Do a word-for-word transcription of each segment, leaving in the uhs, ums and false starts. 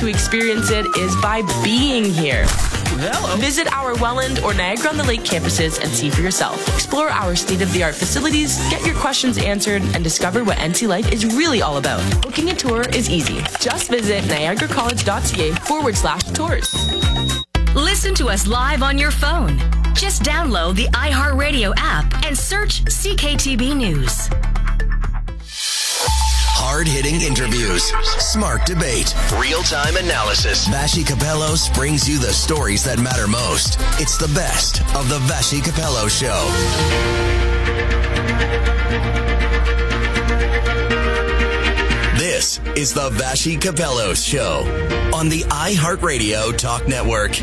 to experience it is by being here. Hello. Visit our Welland or Niagara-on-the-Lake campuses and see for yourself. Explore our state-of-the-art facilities, get your questions answered, and discover what N C Life is really all about. Booking a tour is easy. Just visit niagaracollege.ca forward slash tours. Listen to us live on your phone. Just download the iHeartRadio app and search C K T B News. Hard-hitting interviews, smart debate, real-time analysis. Vassy Kapelos brings you the stories that matter most. It's the best of the Vassy Kapelos Show. This is the Vassy Kapelos Show on the iHeartRadio Talk Network.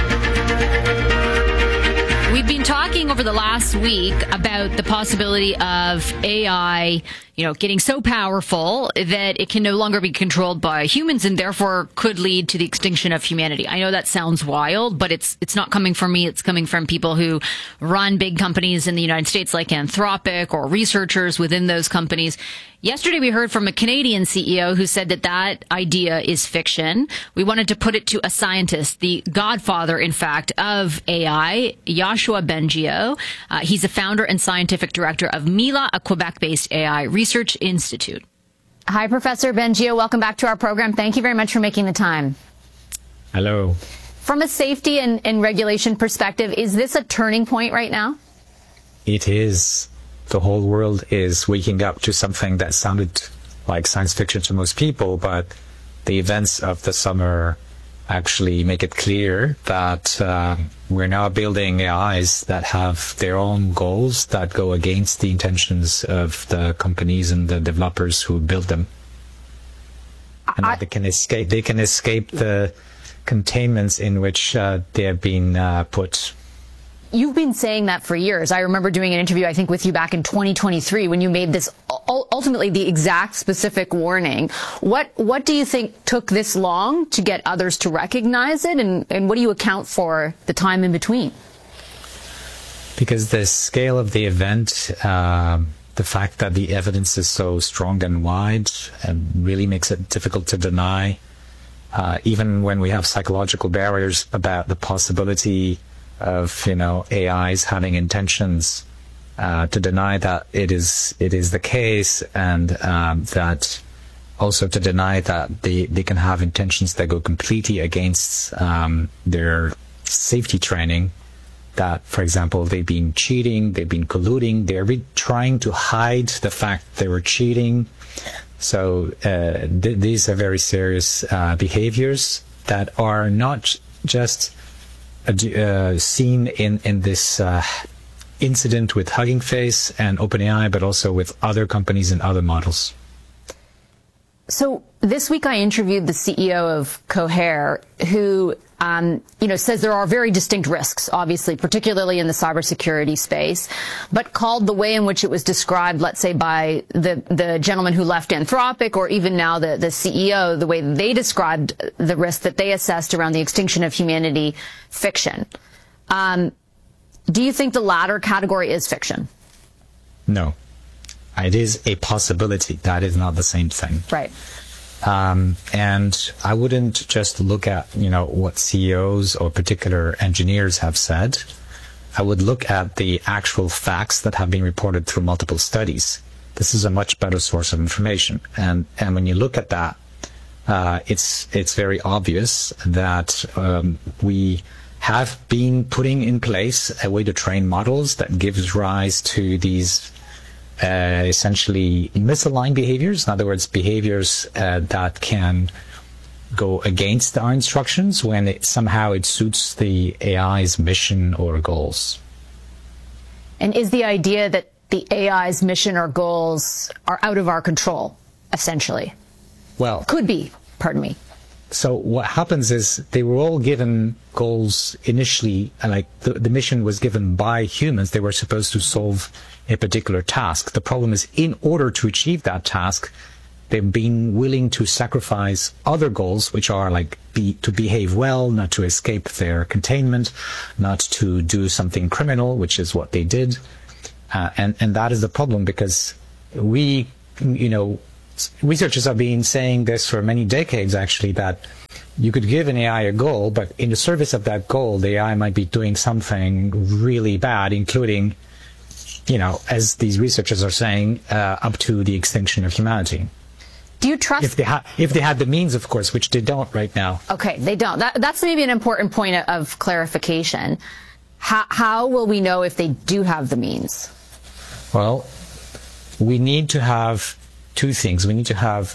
We've been talking over the last week about the possibility of A I, you know, getting so powerful that it can no longer be controlled by humans and therefore could lead to the extinction of humanity. I know that sounds wild, but it's it's not coming from me. It's coming from people who run big companies in the United States like Anthropic or researchers within those companies. Yesterday, we heard from a Canadian C E O who said that that idea is fiction. We wanted to put it to a scientist, the godfather, in fact, of A I, Yoshua Bengio. Uh, he's a founder and scientific director of Mila, a Quebec-based A I research institute. Hi, Professor Bengio. Welcome back to our program. Thank you very much for making the time. Hello. From a safety and, and regulation perspective, is this a turning point right now? It is. The whole world is waking up to something that sounded like science fiction to most people, but the events of the summer actually make it clear that uh, we're now building A Is that have their own goals that go against the intentions of the companies and the developers who build them. And I, they can escape, they can escape the containments in which uh, they have been uh, put. You've been saying that for years. I remember doing an interview, I think, with you back in twenty twenty-three when you made this ultimately the exact specific warning. What what do you think took this long to get others to recognize it? And, and what do you account for the time in between? Because the scale of the event, uh, the fact that the evidence is so strong and wide, and really makes it difficult to deny, uh, even when we have psychological barriers about the possibility of, you know, A Is having intentions, uh, to deny that it is it is the case, and um, that also to deny that they, they can have intentions that go completely against um, their safety training, that, for example, they've been cheating, they've been colluding, they're re- trying to hide the fact they were cheating. So uh, th- these are very serious uh, behaviors that are not just Uh, seen in in this uh, incident with Hugging Face and OpenAI, but also with other companies and other models. So this week I interviewed the C E O of Cohere, who um, you know says there are very distinct risks, obviously, particularly in the cybersecurity space, but called the way in which it was described, let's say by the the gentleman who left Anthropic, or even now the the C E O, the way they described the risk that they assessed around the extinction of humanity, fiction. Um, do you think the latter category is fiction? No. It is a possibility. That is not the same thing. Right. Um, and I wouldn't just look at, you know, what C E Os or particular engineers have said. I would look at the actual facts that have been reported through multiple studies. This is a much better source of information. And, and when you look at that, uh, it's, it's very obvious that, um, we have been putting in place a way to train models that gives rise to these Uh, essentially misaligned behaviors. In other words, behaviors uh, that can go against our instructions when it somehow it suits the A I's mission or goals. And is the idea that the A I's mission or goals are out of our control, essentially? Well, could be, pardon me. So what happens is they were all given goals initially, like the, the mission was given by humans. They were supposed to solve a particular task. The problem is, in order to achieve that task, they've been willing to sacrifice other goals, which are like be, to behave well, not to escape their containment, not to do something criminal, which is what they did. Uh, and, and that is the problem, because we, you know, researchers have been saying this for many decades, actually, that you could give an A I a goal, but in the service of that goal, the A I might be doing something really bad, including, you know, as these researchers are saying, uh, up to the extinction of humanity. Do you trust... If they, ha- if they had the means, of course, which they don't right now. Okay, they don't. That, that's maybe an important point of clarification. How, how will we know if they do have the means? Well, we need to have two things. We need to have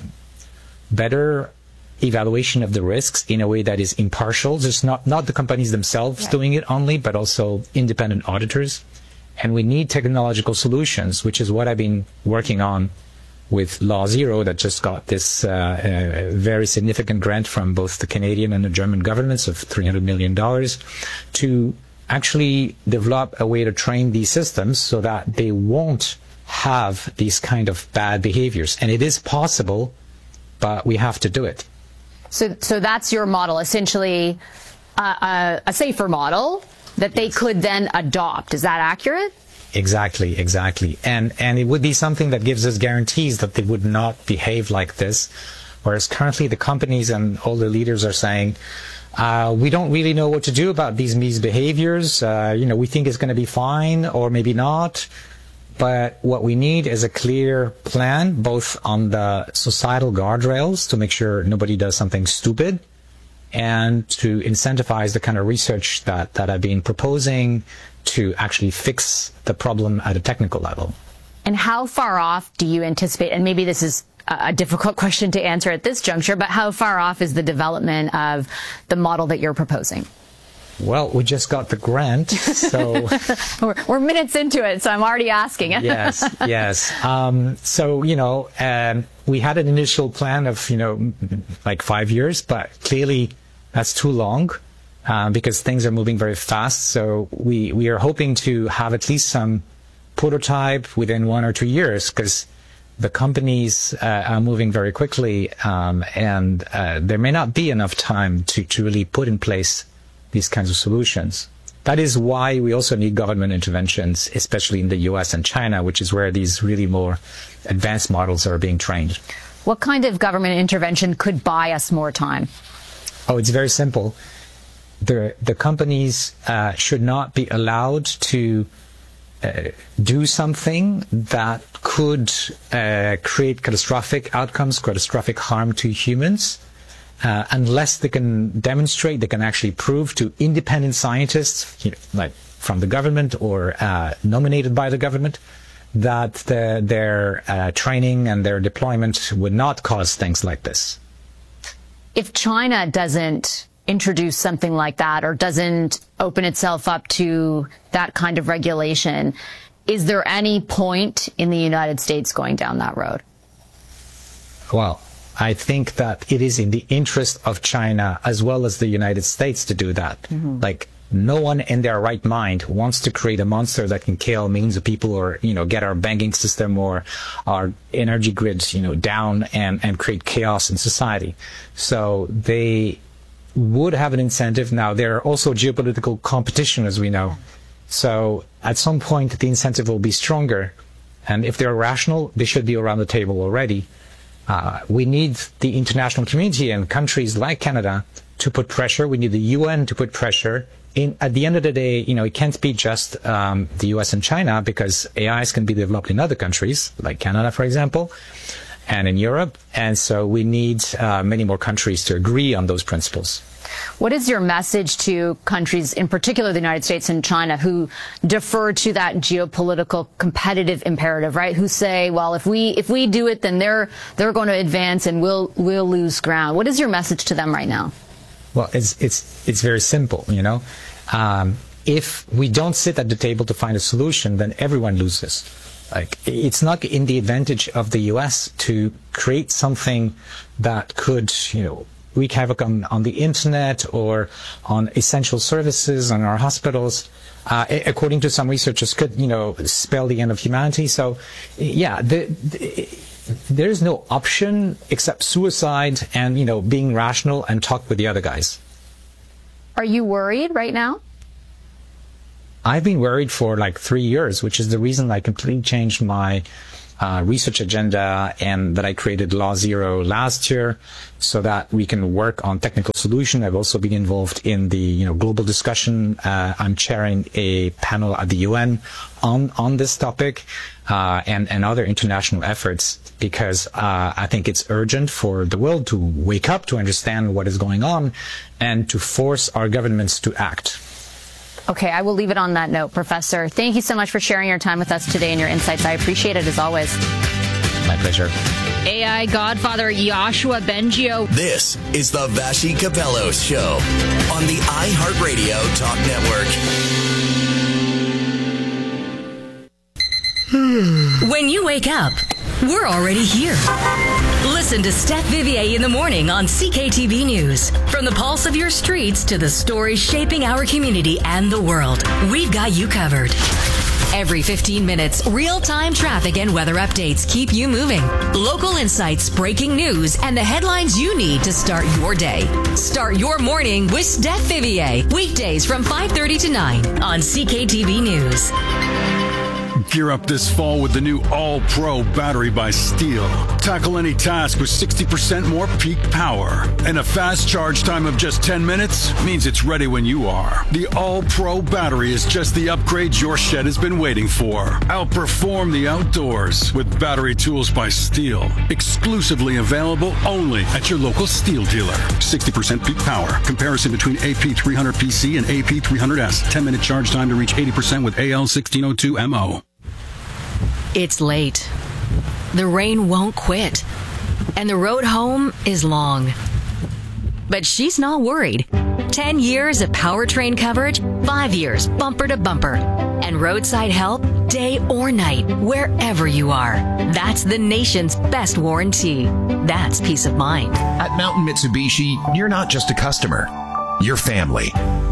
better evaluation of the risks in a way that is impartial. Just not, not the companies themselves yeah. doing it only, but also independent auditors. And we need technological solutions, which is what I've been working on with Law Zero, that just got this uh, uh, very significant grant from both the Canadian and the German governments of three hundred million dollars to actually develop a way to train these systems so that they won't have these kind of bad behaviors. And it is possible, but we have to do it. So, so that's your model, essentially uh, a, a safer model that they yes. could then adopt. Is that accurate? Exactly, exactly. And and it would be something that gives us guarantees that they would not behave like this. Whereas currently the companies and all the leaders are saying, uh, we don't really know what to do about these misbehaviors. Uh, you know, we think it's going to be fine or maybe not. But what we need is a clear plan, both on the societal guardrails to make sure nobody does something stupid, and to incentivize the kind of research that, that I've been proposing to actually fix the problem at a technical level. And how far off do you anticipate, and maybe this is a difficult question to answer at this juncture, but how far off is the development of the model that you're proposing? Well, we just got the grant, so... we're, we're minutes into it, so I'm already asking. yes, yes. Um, so, you know, um, we had an initial plan of, you know, like five years, but clearly that's too long. Uh, because things are moving very fast. So we, we are hoping to have at least some prototype within one or two years, because the companies uh, are moving very quickly, um, and uh, there may not be enough time to, to really put in place these kinds of solutions. That is why we also need government interventions, especially in the U S and China, which is where these really more advanced models are being trained. What kind of government intervention could buy us more time? Oh, it's very simple. The, the companies uh, should not be allowed to uh, do something that could uh, create catastrophic outcomes, catastrophic harm to humans, uh, unless they can demonstrate, they can actually prove to independent scientists, you know, like from the government or uh, nominated by the government, that the, their uh, training and their deployment would not cause things like this. If China doesn't introduce something like that or doesn't open itself up to that kind of regulation, is there any point in the United States going down that road? Well, I think that it is in the interest of China as well as the United States to do that. Mm-hmm. Like, no one in their right mind wants to create a monster that can kill millions of people or, you know, get our banking system or our energy grids, you know, down and, and create chaos in society. So they would have an incentive. Now, there are also geopolitical competition, as we know. So at some point, the incentive will be stronger. And if they're rational, they should be around the table already. Uh, we need the international community and countries like Canada to put pressure. We need the U N to put pressure. In, at the end of the day, you know, it can't be just um, the U S and China, because A Is can be developed in other countries, like Canada, for example, and in Europe. And so we need uh, many more countries to agree on those principles. What is your message to countries, in particular the United States and China, who defer to that geopolitical competitive imperative, right? Who say, well, if we if we do it, then they're they're going to advance and we'll we'll lose ground. What is your message to them right now? Well, it's it's it's very simple, you know. Um, if we don't sit at the table to find a solution, then everyone loses. Like, it's not in the advantage of the U S to create something that could, you know, wreak havoc on, on the internet or on essential services, on our hospitals. Uh, according to some researchers, could, you know, spell the end of humanity. So, yeah, the, the, there's no option except suicide and, you know, being rational and talk with the other guys. Are you worried right now? I've been worried for like three years, which is the reason I completely changed my uh, research agenda, and that I created Law Zero last year so that we can work on technical solution. I've also been involved in the you know global discussion. Uh, I'm chairing a panel at the U N on on this topic uh, and and other international efforts, because uh, I think it's urgent for the world to wake up, to understand what is going on, and to force our governments to act. Okay, I will leave it on that note, Professor. Thank you so much for sharing your time with us today and your insights. I appreciate it as always. My pleasure. A I godfather Yoshua Bengio. This is the Vassy Capello Show on the iHeartRadio Talk Network. When you wake up, we're already here. Listen to Steph Vivier in the morning on C K T V News. From the pulse of your streets to the stories shaping our community and the world, we've got you covered. Every fifteen minutes, real-time traffic and weather updates keep you moving. Local insights, breaking news, and the headlines you need to start your day. Start your morning with Steph Vivier. Weekdays from five thirty to nine on C K T V News. Gear up this fall with the new All-Pro battery by Steel. Tackle any task with sixty percent more peak power. And a fast charge time of just ten minutes means it's ready when you are. The All-Pro battery is just the upgrade your shed has been waiting for. Outperform the outdoors with battery tools by Steel. Exclusively available only at your local Steel dealer. sixty percent peak power. Comparison between A P three hundred P C and A P three hundred S. ten minute charge time to reach eighty percent with A L sixteen oh two M O. It's late. The rain won't quit. And the road home is long. But she's not worried. Ten years of powertrain coverage, five years bumper to bumper. And roadside help day or night, wherever you are. That's the nation's best warranty. That's peace of mind. At Mountain Mitsubishi, you're not just a customer. You're family.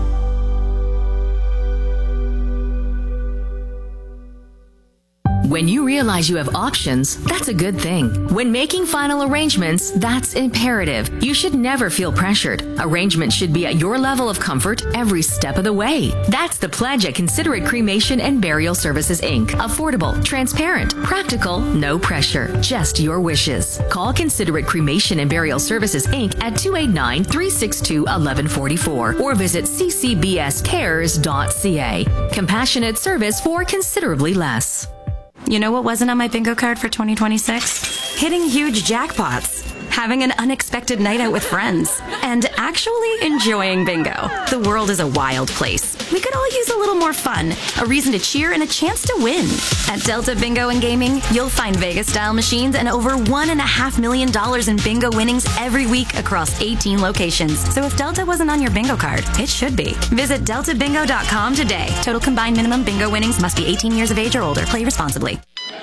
When you realize you have options, that's a good thing. When making final arrangements, that's imperative. You should never feel pressured. Arrangements should be at your level of comfort every step of the way. That's the pledge at Considerate Cremation and Burial Services, Incorporated. Affordable, transparent, practical, no pressure, just your wishes. Call Considerate Cremation and Burial Services, Incorporated at two eight nine, three six two, one one four four or visit c c b s cares dot c a. Compassionate service for considerably less. You know what wasn't on my bingo card for twenty twenty-six? Hitting huge jackpots, having an unexpected night out with friends, and actually enjoying bingo. The world is a wild place. We could all use a little more fun, a reason to cheer, and a chance to win. At Delta Bingo and Gaming, you'll find Vegas-style machines and over one and a half million dollars in bingo winnings every week across eighteen locations. So if Delta wasn't on your bingo card, it should be. Visit delta bingo dot com today. Total combined minimum bingo winnings must be eighteen years of age or older. Play responsibly.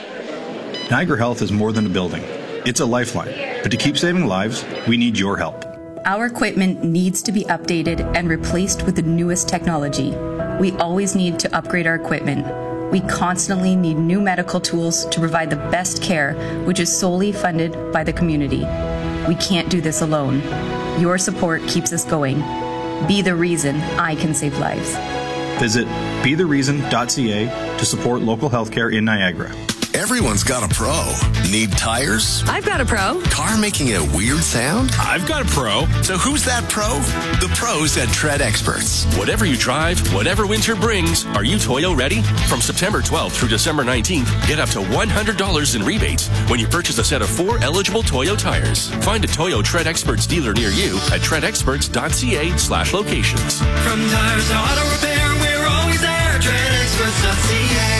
Niagara Health is more than a building. It's a lifeline. But to keep saving lives, we need your help. Our equipment needs to be updated and replaced with the newest technology. We always need to upgrade our equipment. We constantly need new medical tools to provide the best care, which is solely funded by the community. We can't do this alone. Your support keeps us going. Be the reason I can save lives. Visit be the reason dot c a to support local healthcare in Niagara. Everyone's got a pro. Need tires? I've got a pro. Car making a weird sound? I've got a pro. So who's that pro? The pros at Tread Experts. Whatever you drive, whatever winter brings, are you Toyo ready? From September twelfth through December nineteenth, get up to one hundred dollars in rebates when you purchase a set of four eligible Toyo tires. Find a Toyo Tread Experts dealer near you at tread experts dot c a slash locations. From tires to auto repair, we're always there. tread experts dot c a.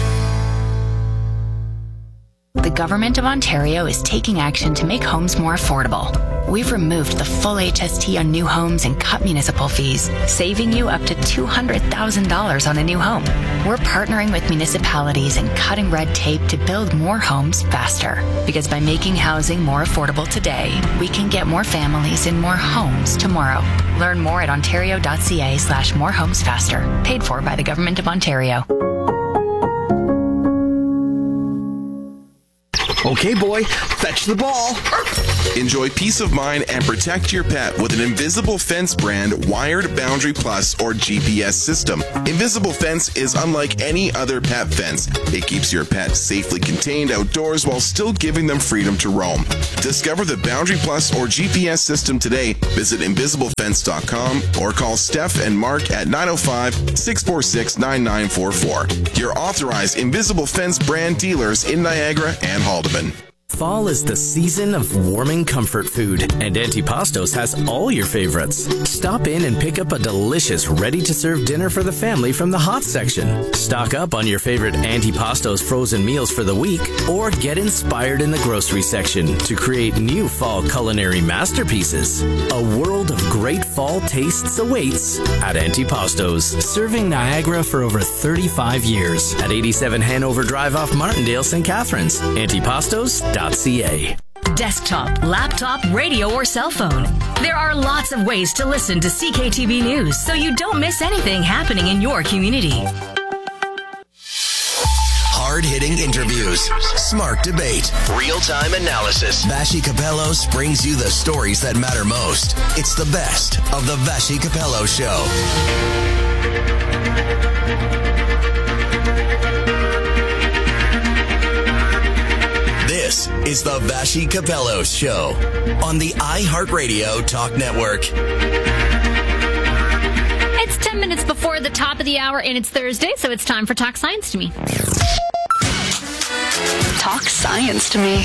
The Government of Ontario is taking action to make homes more affordable. We've removed the full H S T on new homes and cut municipal fees, saving you up to two hundred thousand dollars on a new home. We're partnering with municipalities and cutting red tape to build more homes faster. Because by making housing more affordable today, we can get more families in more homes tomorrow. Learn more at ontario dot c a slash more homes faster. Paid for by the Government of Ontario. Okay, boy, fetch the ball. Enjoy peace of mind and protect your pet with an Invisible Fence brand Wired Boundary Plus or G P S system. Invisible Fence is unlike any other pet fence. It keeps your pet safely contained outdoors while still giving them freedom to roam. Discover the Boundary Plus or G P S system today. Visit invisible fence dot com or call Steph and Mark at nine oh five, six four six, nine nine four four. Your authorized Invisible Fence brand dealers in Niagara and Haldeman. Fall is the season of warming comfort food, and Antipastos has all your favorites. Stop in and pick up a delicious, ready-to-serve dinner for the family from the hot section. Stock up on your favorite Antipastos frozen meals for the week, or get inspired in the grocery section to create new fall culinary masterpieces. A world of great fall tastes awaits at Antipastos, serving Niagara for over thirty-five years at eighty-seven Hanover Drive off Martindale, Saint Catharines. Antipastos dot c a. Desktop, laptop, radio, or cell phone. There are lots of ways to listen to C K T V News so you don't miss anything happening in your community. Hard-hitting interviews, smart debate, real-time analysis. Vassy Kapelos brings you the stories that matter most. It's the best of the Vassy Kapelos Show. This is the Vassy Kapelos Show on the iHeartRadio Talk Network. It's ten minutes before the top of the hour, and it's Thursday, so it's time for Talk Science to Me. Talk science to me.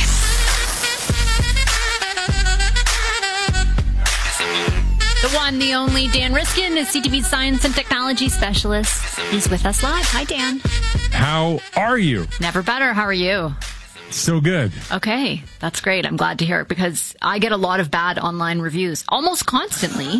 The one, the only, Dan Riskin is C T V's science and technology specialist. He's with us live. Hi, Dan. How are you? Never better. How are you? So good. Okay, that's great. I'm glad to hear it because I get a lot of bad online reviews almost constantly.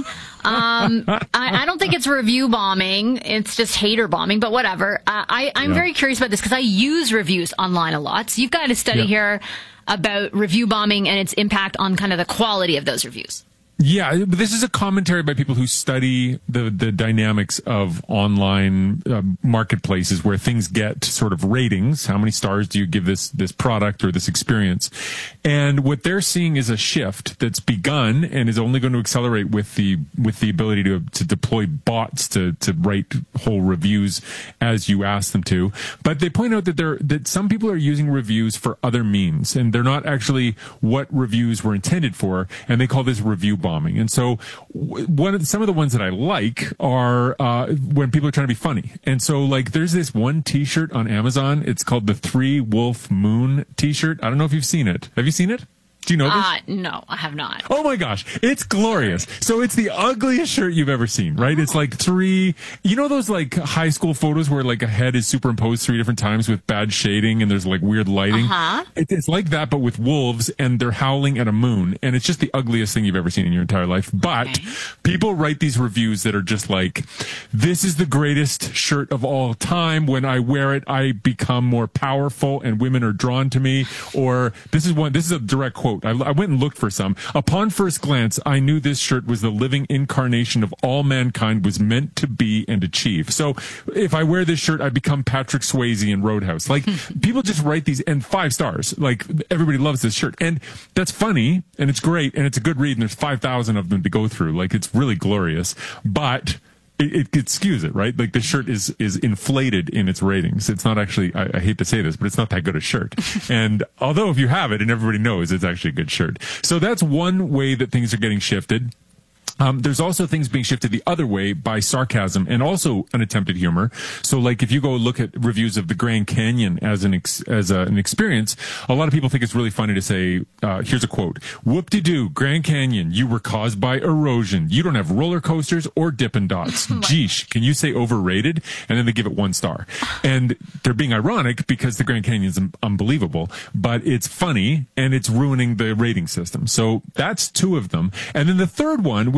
Um, I, I don't think it's review bombing. It's just hater bombing, but whatever. Uh, I, I'm yeah. very curious about this because I use reviews online a lot. So you've got a study yeah. here about review bombing and its impact on kind of the quality of those reviews. Yeah, but this is a commentary by people who study the, the dynamics of online uh, marketplaces where things get sort of ratings. How many stars do you give this, this product or this experience? And what they're seeing is a shift that's begun and is only going to accelerate with the, with the ability to, to deploy bots to, to write whole reviews as you ask them to. But they point out that there, that some people are using reviews for other means and they're not actually what reviews were intended for. And they call this review bombing. And so one of the, some of the ones that I like are uh, when people are trying to be funny. And so like there's this one t-shirt on Amazon. It's called the Three Wolf Moon t-shirt. I don't know if you've seen it. Have you seen it? Do you know this? Uh, no, I have not. Oh my gosh. It's glorious. So it's the ugliest shirt you've ever seen, right? Oh. It's like three, you know those like high school photos where like a head is superimposed three different times with bad shading and there's like weird lighting? Uh-huh. It, it's like that, but with wolves and they're howling at a moon. And it's just the ugliest thing you've ever seen in your entire life. But okay. people write these reviews that are just like, this is the greatest shirt of all time. When I wear it, I become more powerful and women are drawn to me. Or this is one, this is a direct quote. I, I went and looked for some. Upon first glance, I knew this shirt was the living incarnation of all mankind was meant to be and achieve. So if I wear this shirt, I become Patrick Swayze in Roadhouse. Like people just write these and five stars. Like everybody loves this shirt. And that's funny and it's great and it's a good read and there's five thousand of them to go through. Like it's really glorious. But It, it, it skews it, right? Like the shirt is, is inflated in its ratings. It's not actually, I, I hate to say this, but it's not that good a shirt. And although if you have it and everybody knows it's actually a good shirt. So that's one way that things are getting shifted. Um, there's also things being shifted the other way by sarcasm and also an attempted humor. So like if you go look at reviews of the Grand Canyon as an ex, as a, an experience, a lot of people think it's really funny to say, uh, here's a quote, whoop-de-doo, Grand Canyon, you were caused by erosion. You don't have roller coasters or Dippin' Dots. Geesh, can you say overrated? And then they give it one star. And they're being ironic because the Grand Canyon's un- unbelievable, but it's funny and it's ruining the rating system. So that's two of them. And then the third one, which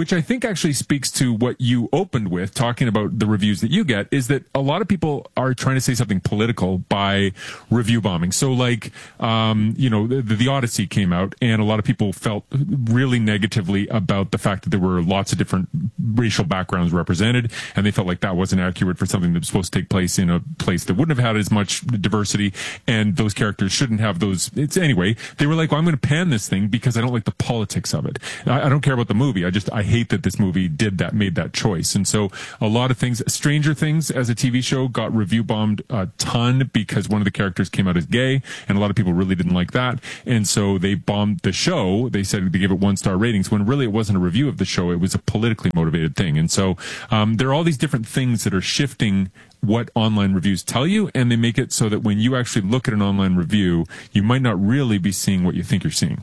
which I think actually speaks to what you opened with, talking about the reviews that you get, is that a lot of people are trying to say something political by review bombing. So like, um, you know, the, the Odyssey came out and a lot of people felt really negatively about the fact that there were lots of different racial backgrounds represented, and they felt like that wasn't accurate for something that was supposed to take place in a place that wouldn't have had as much diversity, and those characters shouldn't have those. It's anyway, they were like, well, I'm going to pan this thing because I don't like the politics of it. I, I don't care about the movie. I just, I hate that this movie did that, made that choice. And so a lot of things, Stranger Things as a T V show got review bombed a ton because one of the characters came out as gay, and a lot of people really didn't like that. And so they bombed the show. They said they gave it one star ratings when really it wasn't a review of the show. It was a politically motivated thing. And so, um, there are all these different things that are shifting what online reviews tell you, and they make it so that when you actually look at an online review, you might not really be seeing what you think you're seeing.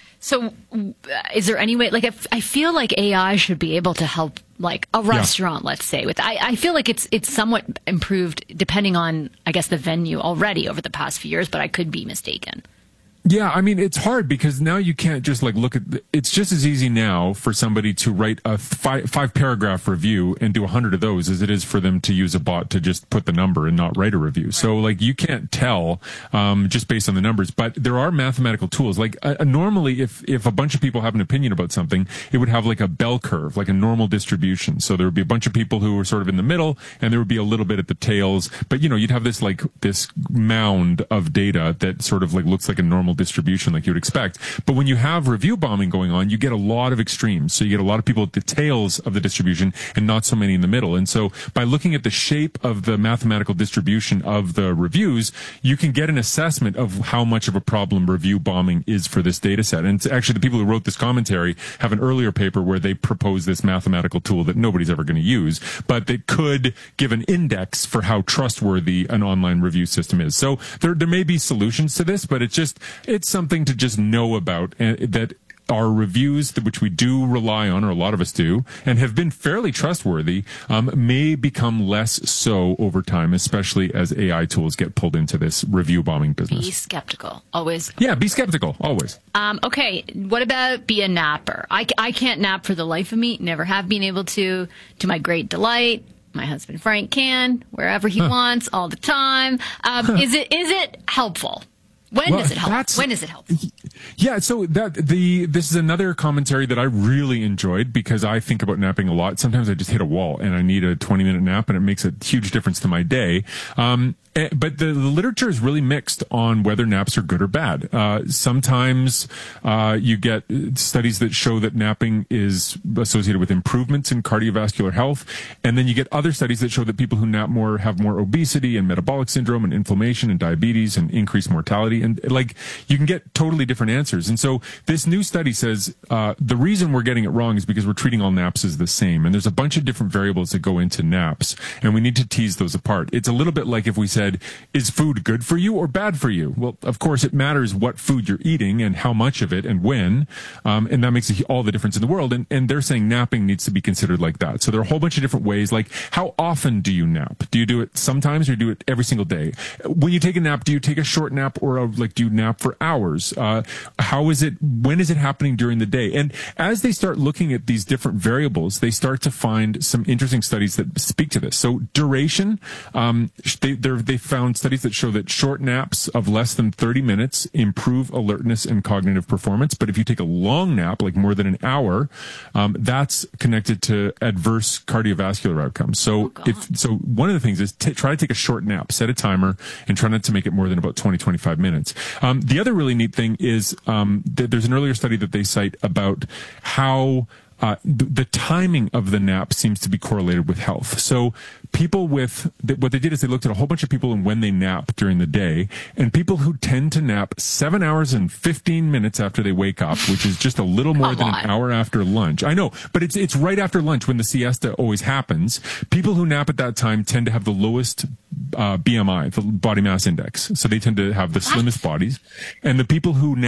So is there any way, like, if, I feel like A I should be able to help, like, a restaurant, yeah. let's say. With I, I feel like it's it's somewhat improved depending on, I guess, the venue already over the past few years, but I could be mistaken. Yeah, I mean, it's hard because now you can't just like look at, the, it's just as easy now for somebody to write a five, five paragraph review and do a hundred of those as it is for them to use a bot to just put the number and not write a review. So like you can't tell, um, just based on the numbers, but there are mathematical tools. Like uh, normally if, if a bunch of people have an opinion about something, it would have like a bell curve, like a normal distribution. So there would be a bunch of people who were sort of in the middle and there would be a little bit at the tails, but you know, you'd have this like this mound of data that sort of like looks like a normal distribution like you would expect. But when you have review bombing going on, you get a lot of extremes. So you get a lot of people at the tails of the distribution and not so many in the middle. And so by looking at the shape of the mathematical distribution of the reviews, you can get an assessment of how much of a problem review bombing is for this data set. And it's actually the people who wrote this commentary have an earlier paper where they propose this mathematical tool that nobody's ever going to use, but that could give an index for how trustworthy an online review system is. So there, there may be solutions to this, but it's just, it's something to just know about, uh, that our reviews, which we do rely on, or a lot of us do, and have been fairly trustworthy, um, may become less so over time, especially as A I tools get pulled into this review bombing business. Be skeptical, always. Yeah, be skeptical, always. Um, okay, what about be a napper? I, I can't nap for the life of me, never have been able to, to my great delight. My husband Frank can, wherever he huh. wants, all the time. Um, huh. Is it is it helpful? When well, does it help? When does it help? Yeah, so that the this is another commentary that I really enjoyed because I think about napping a lot. Sometimes I just hit a wall and I need a twenty minute nap, and it makes a huge difference to my day. Um, but the, the literature is really mixed on whether naps are good or bad. Uh, sometimes uh, you get studies that show that napping is associated with improvements in cardiovascular health, and then you get other studies that show that people who nap more have more obesity and metabolic syndrome and inflammation and diabetes and increased mortality. And like you can get totally different answers. And so this new study says uh, the reason we're getting it wrong is because we're treating all naps as the same. And there's a bunch of different variables that go into naps, and we need to tease those apart. It's a little bit like if we said, is food good for you or bad for you? Well, of course, it matters what food you're eating and how much of it and when. Um, and that makes all the difference in the world. And, and they're saying napping needs to be considered like that. So there are a whole bunch of different ways. Like, how often do you nap? Do you do it sometimes or do you do it every single day? When you take a nap, do you take a short nap or a, like, do you nap for hours? Uh, how is it, when is it happening during the day? And as they start looking at these different variables, they start to find some interesting studies that speak to this. So duration, um, they, they found studies that show that short naps of less than thirty minutes improve alertness and cognitive performance. But if you take a long nap, like more than an hour, um, that's connected to adverse cardiovascular outcomes. So oh, if, so one of the things is t- try to take a short nap, set a timer, and try not to make it more than about twenty, twenty-five minutes. Um, the other really neat thing is um, th- there's an earlier study that they cite about how Uh, the, the timing of the nap seems to be correlated with health. So people with, th- what they did is they looked at a whole bunch of people and when they nap during the day, and people who tend to nap seven hours and fifteen minutes after they wake up, which is just a little more than an hour after lunch. I know, but it's, it's right after lunch when the siesta always happens. People who nap at that time tend to have the lowest uh, B M I, the body mass index. So they tend to have the slimmest bodies. And the people who nap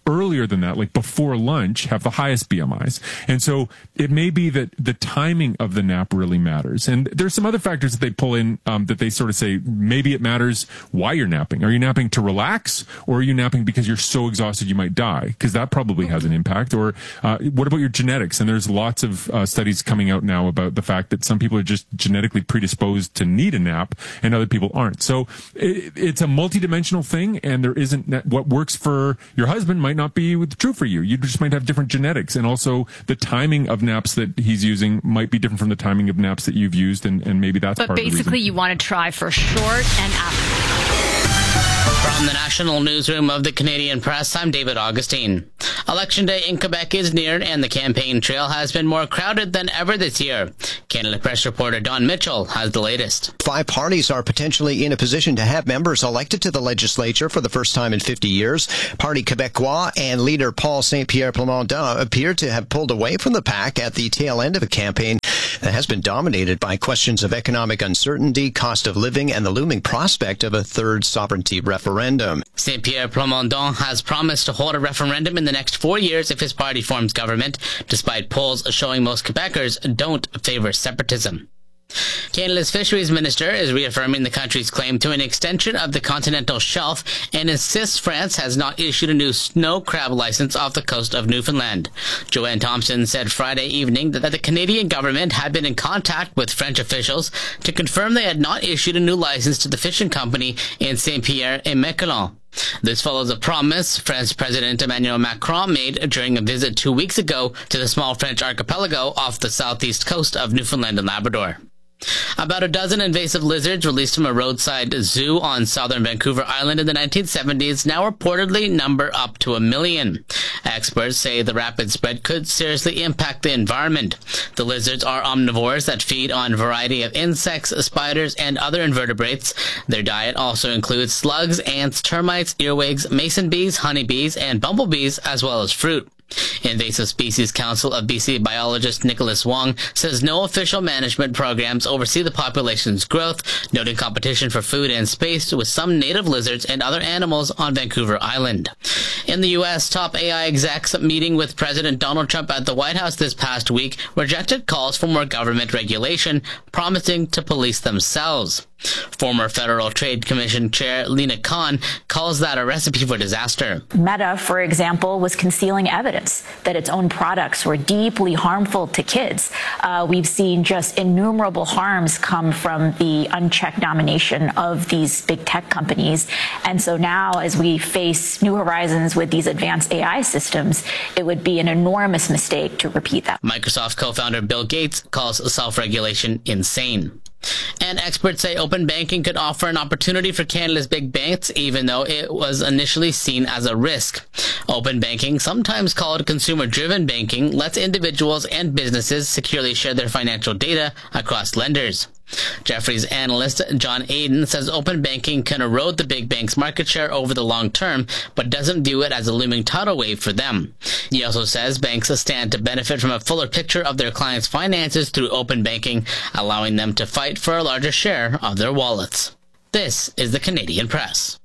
earlier than that, like before lunch, have the highest B M Is. And so it may be that the timing of the nap really matters. And there's some other factors that they pull in um, that they sort of say maybe it matters why you're napping. Are you napping to relax, or are you napping because you're so exhausted you might die? Because that probably has an impact. Or uh, what about your genetics? And there's lots of uh, studies coming out now about the fact that some people are just genetically predisposed to need a nap and other people aren't. So it, it's a multidimensional thing, and there isn't what works for your husband might not be true for you. You just might have different genetics, and also the timing of naps that he's using might be different from the timing of naps that you've used, and, and maybe that's but part of the reason. But basically you want to try for short and after. From the National Newsroom of the Canadian Press, I'm David Augustine. Election Day in Quebec is near, and the campaign trail has been more crowded than ever this year. Canada Press reporter Don Mitchell has the latest. Five parties are potentially in a position to have members elected to the legislature for the first time in fifty years. Parti Québécois and leader Paul Saint-Pierre Plamondon appear to have pulled away from the pack at the tail end of a campaign that has been dominated by questions of economic uncertainty, cost of living, and the looming prospect of a third sovereignty referendum. Saint-Pierre Plamondon has promised to hold a referendum in the next four years if his party forms government, despite polls showing most Quebecers don't favor separatism. Canada's Fisheries Minister is reaffirming the country's claim to an extension of the continental shelf and insists France has not issued a new snow crab license off the coast of Newfoundland. Joanne Thompson said Friday evening that the Canadian government had been in contact with French officials to confirm they had not issued a new license to the fishing company in Saint-Pierre-et-Miquelon. This follows a promise French President Emmanuel Macron made during a visit two weeks ago to the small French archipelago off the southeast coast of Newfoundland and Labrador. About a dozen invasive lizards released from a roadside zoo on southern Vancouver Island in the nineteen seventies now reportedly number up to a million. Experts say the rapid spread could seriously impact the environment. The lizards are omnivores that feed on a variety of insects, spiders, and other invertebrates. Their diet also includes slugs, ants, termites, earwigs, mason bees, honeybees, and bumblebees, as well as fruit. Invasive Species Council of B C biologist Nicholas Wong says no official management programs oversee the population's growth, noting competition for food and space with some native lizards and other animals on Vancouver Island. In the U S, top A I execs meeting with President Donald Trump at the White House this past week rejected calls for more government regulation, promising to police themselves. Former Federal Trade Commission Chair Lina Khan calls that a recipe for disaster. Meta, for example, was concealing evidence that its own products were deeply harmful to kids. Uh, we've seen just innumerable harms come from the unchecked domination of these big tech companies. And so now, as we face new horizons with these advanced A I systems, it would be an enormous mistake to repeat that. Microsoft co-founder Bill Gates calls self-regulation insane. And experts say open banking could offer an opportunity for Canada's big banks, even though it was initially seen as a risk. Open banking, sometimes called consumer-driven banking, lets individuals and businesses securely share their financial data across lenders. Jefferies analyst John Aiden says open banking can erode the big banks' market share over the long term, but doesn't view it as a looming tidal wave for them. He also says banks stand to benefit from a fuller picture of their clients' finances through open banking, allowing them to fight for a larger share of their wallets. This is the Canadian Press.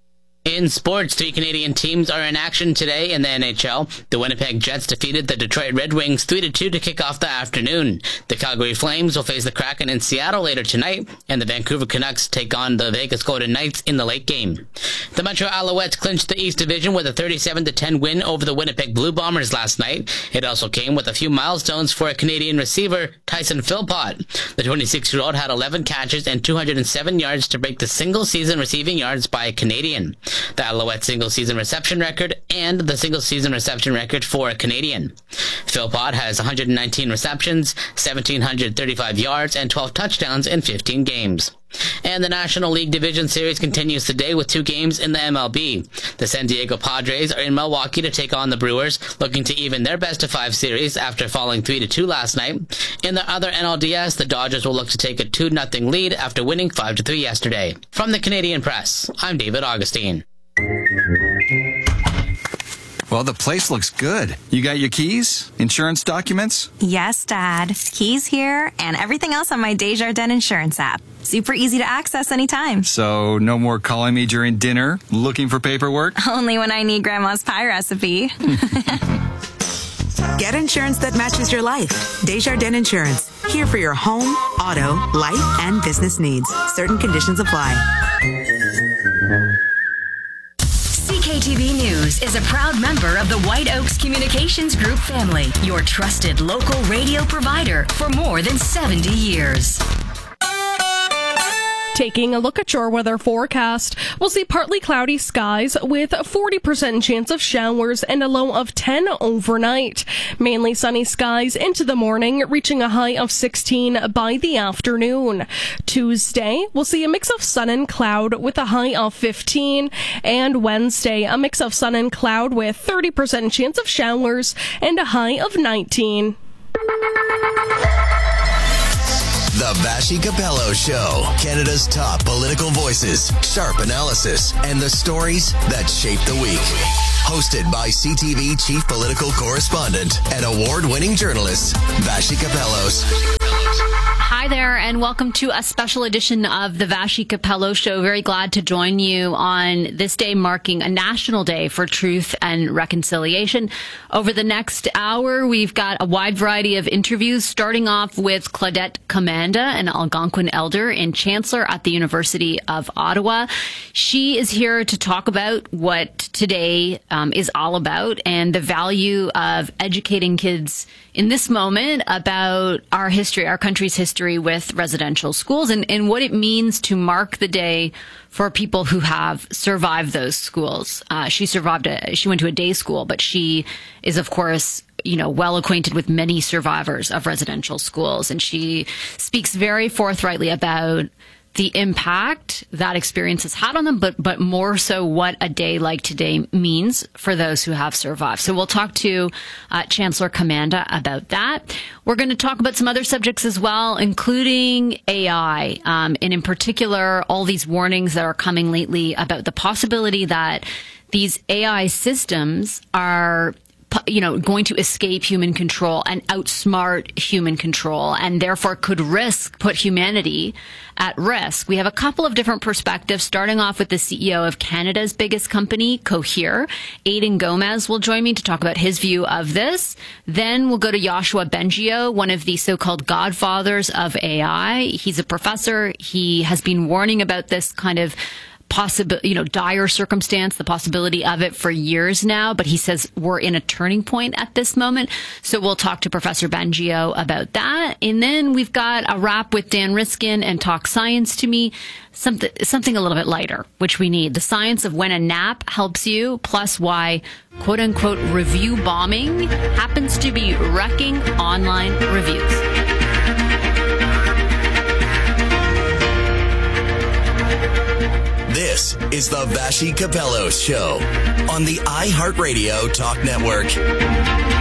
In sports, three Canadian teams are in action today in the N H L. The Winnipeg Jets defeated the Detroit Red Wings three to two to kick off the afternoon. The Calgary Flames will face the Kraken in Seattle later tonight, and the Vancouver Canucks take on the Vegas Golden Knights in the late game. The Metro Alouettes clinched the East Division with a thirty-seven to ten win over the Winnipeg Blue Bombers last night. It also came with a few milestones for a Canadian receiver, Tyson Philpott. The twenty-six-year-old had eleven catches and two hundred seven yards to break the single-season receiving yards by a Canadian, the Alouette single-season reception record, and the single-season reception record for a Canadian. Philpott has one hundred nineteen receptions, one thousand seven hundred thirty-five yards, and twelve touchdowns in fifteen games. And the National League Division Series continues today with two games in the M L B. The San Diego Padres are in Milwaukee to take on the Brewers, looking to even their best-of-five series after falling three to two last night. In the other N L D S, the Dodgers will look to take a two nothing lead after winning five to three yesterday. From the Canadian Press, I'm David Augustine. Well, the place looks good. You got your keys? Insurance documents? Yes, Dad. Keys here and everything else on my Desjardins Insurance app. Super easy to access anytime. So, no more calling me during dinner, looking for paperwork? Only when I need Grandma's pie recipe. Get insurance that matches your life. Desjardins Insurance. Here for your home, auto, life, and business needs. Certain conditions apply. C K T V News is a proud member of the White Oaks Communications Group family, your trusted local radio provider for more than seventy years. Taking a look at your weather forecast, we'll see partly cloudy skies with a forty percent chance of showers and a low of ten overnight. Mainly sunny skies into the morning, reaching a high of sixteen by the afternoon. Tuesday, we'll see a mix of sun and cloud with a high of fifteen. And Wednesday, a mix of sun and cloud with thirty percent chance of showers and a high of nineteen. The Vassy Capello Show. Canada's top political voices, sharp analysis, and the stories that shape the week. Hosted by C T V chief political correspondent and award-winning journalist, Vassy Capellos. Hi there, and welcome to a special edition of the Vassy Capello Show. Very glad to join you on this day marking a national day for truth and reconciliation. Over the next hour, we've got a wide variety of interviews, starting off with Claudette Commanda, an Algonquin elder and chancellor at the University of Ottawa. She is here to talk about what today um, is all about and the value of educating kids in this moment about our history, our country's history with residential schools, and, and what it means to mark the day for people who have survived those schools. Uh, she survived a, she went to a day school, but she is, of course, you know, well acquainted with many survivors of residential schools. And she speaks very forthrightly about the impact that experience has had on them, but but more so what a day like today means for those who have survived. So we'll talk to uh, Chancellor Commanda about that. We're going to talk about some other subjects as well, including A I, um, and in particular, all these warnings that are coming lately about the possibility that these A I systems are you know, going to escape human control and outsmart human control, and therefore could risk, put humanity at risk. We have a couple of different perspectives, starting off with the C E O of Canada's biggest company, Cohere. Aidan Gomez will join me to talk about his view of this. Then we'll go to Yoshua Bengio, one of the so-called godfathers of A I. He's a professor. He has been warning about this kind of possible, you know, dire circumstance, the possibility of it for years now, but he says we're in a turning point at this moment. So we'll talk to Professor Bengio about that. And then we've got a wrap with Dan Riskin and Talk Science to Me, something, something a little bit lighter, which we need. The science of when a nap helps you, plus why quote unquote review bombing happens to be wrecking online reviews. This is the Vassy Capello Show on the iHeartRadio Talk Network.